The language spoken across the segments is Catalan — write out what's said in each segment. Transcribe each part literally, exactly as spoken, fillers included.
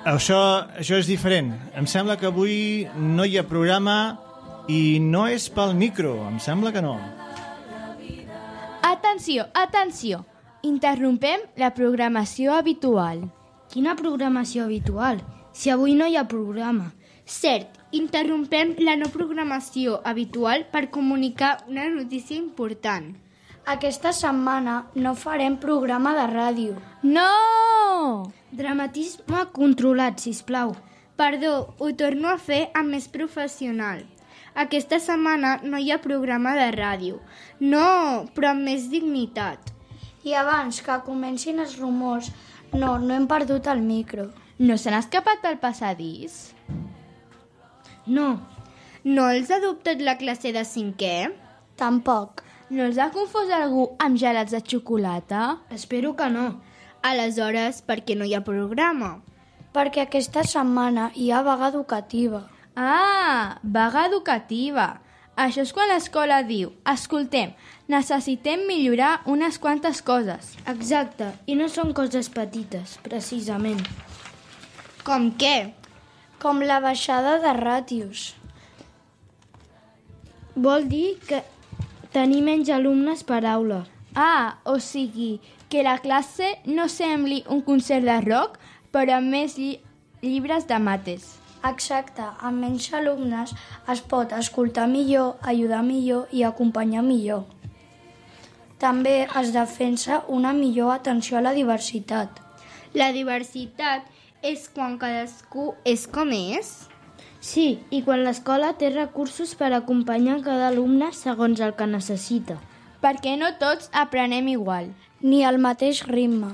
Això, això és diferent. Em sembla que avui no hi ha programa i no és pel micro. Em sembla que no. Atenció, atenció. Interrompem la programació habitual. Quina programació habitual? Si avui no hi ha programa. Cert, interrompem la no programació habitual per comunicar una notícia important. Aquesta setmana no farem programa de ràdio. No! Dramatisme controlat, sisplau. Perdó, ho torno a fer amb més professional. Aquesta setmana no hi ha programa de ràdio. No, però amb més dignitat. I abans que comencin els rumors, no, no hem perdut el micro. No se n'ha escapat del passadís? No. No els ha dubtat la classe de cinquè? Tampoc. No els ha confós algú amb gelats de xocolata? Espero que no. Aleshores, per què no hi ha programa? Perquè aquesta setmana hi ha vaga educativa. Ah, vaga educativa. Això és quan l'escola diu: escoltem, necessitem millorar unes quantes coses. Exacte, i no són coses petites, precisament. Com què? Com la baixada de ràtios. Vol dir que tenir menys alumnes per aula. Ah, o sigui, que la classe no sembli un concert de rock, però amb més lli llibres de mates. Exacte, amb menys alumnes es pot escoltar millor, ajudar millor i acompanyar millor. També es defensa una millor atenció a la diversitat. La diversitat és quan cadascú és com és? Sí, i quan l'escola té recursos per acompanyar cada alumne segons el que necessita. Perquè no tots aprenem igual. Ni al mateix ritme.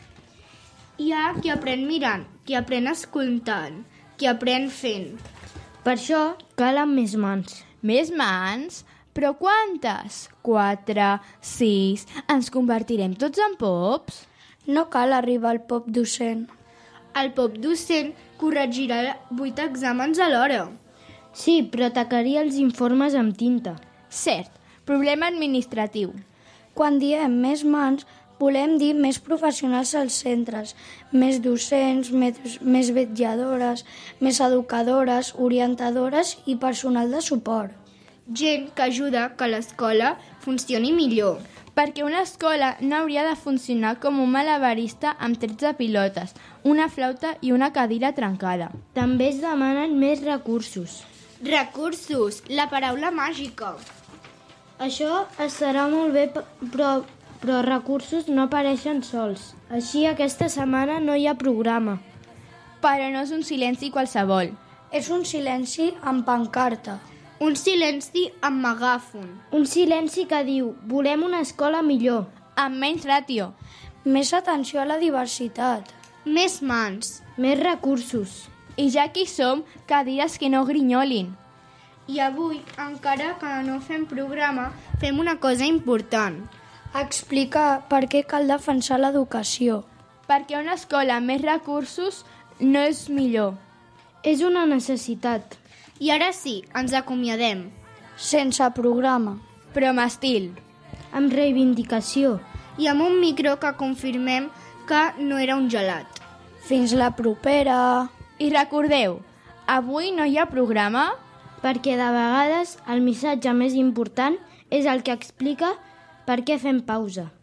Hi ha qui aprèn mirant, qui aprèn escoltant, qui aprèn fent. Per això calen més mans. Més mans? Però quantes? Quatre, sis... Ens convertirem tots en pops? No cal arribar al pop docent. El pop docent corregirà vuit exàmens alhora. Sí, però atacaria els informes amb tinta. Cert, problema administratiu. Quan diem més mans, volem dir més professionals als centres, més docents, més, més vetlladores, més educadores, orientadores i personal de suport. Gent que ajuda que l'escola funcioni millor. Perquè una escola no hauria de funcionar com un malabarista amb tretze pilotes, una flauta i una cadira trencada. També es demanen més recursos. Recursos, la paraula màgica. Això estarà molt bé, però, però recursos no apareixen sols. Així aquesta setmana no hi ha programa. Però no és un silenci qualsevol. És un silenci amb pancarta. Un silenci amb megàfon. Un silenci que diu: volem una escola millor. Amb menys ràtio. Més atenció a la diversitat. Més mans. Més recursos. I ja que hi som, cadires que no grinyolin. I avui, encara que no fem programa, fem una cosa important. Explicar per què cal defensar l'educació. Perquè una escola amb més recursos no és millor. És una necessitat. I ara sí, ens acomiadem. Sense programa. Però amb estil. Amb reivindicació. I amb un micro que confirmem que no era un gelat. Fins la propera. I recordeu, avui no hi ha programa perquè de vegades el missatge més important és el que explica per què fem pausa.